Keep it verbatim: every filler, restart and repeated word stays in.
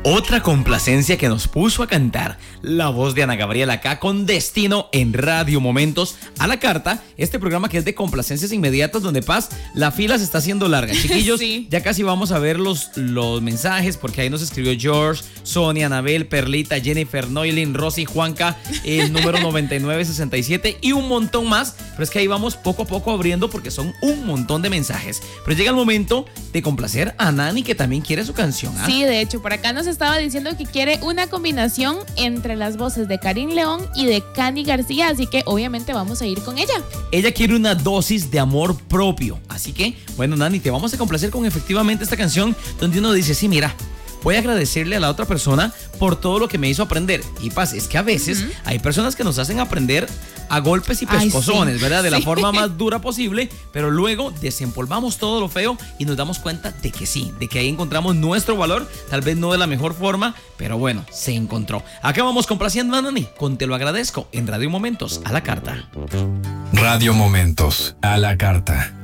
Otra complacencia que nos puso a cantar la voz de Ana Gabriela acá con Destino en Radio Momentos a la Carta, este programa que es de complacencias inmediatas donde Paz, la fila se está haciendo larga. Chiquillos, sí. Ya casi vamos a ver los, los mensajes porque ahí nos escribió George, Sonia, Anabel, Perlita, Jennifer, Noylin, Rosy, Juanca, el número noventa y nueve sesenta y siete y un montón más, pero es que ahí vamos poco a poco abriendo porque son un montón de mensajes. Pero llega el momento de complacer a Nani que también quiere su canción. ¿Ah? Sí, de hecho, por acá nos estaba diciendo que quiere una combinación entre las voces de Karin León y de Cani García, así que obviamente vamos a ir con ella. Ella quiere una dosis de amor propio, así que, bueno, Nani, te vamos a complacer con efectivamente esta canción donde uno dice, sí, mira, voy a agradecerle a la otra persona por todo lo que me hizo aprender. Y Paz, es que a veces uh-huh. hay personas que nos hacen aprender a golpes y pescozones, Ay, sí. ¿verdad? De sí. la forma más dura posible, pero luego desempolvamos todo lo feo y nos damos cuenta de que sí, de que ahí encontramos nuestro valor, tal vez no de la mejor forma, pero bueno, se encontró. Acá vamos complaciendo a Nani con Te lo agradezco en Radio Momentos a la Carta. Radio Momentos a la Carta.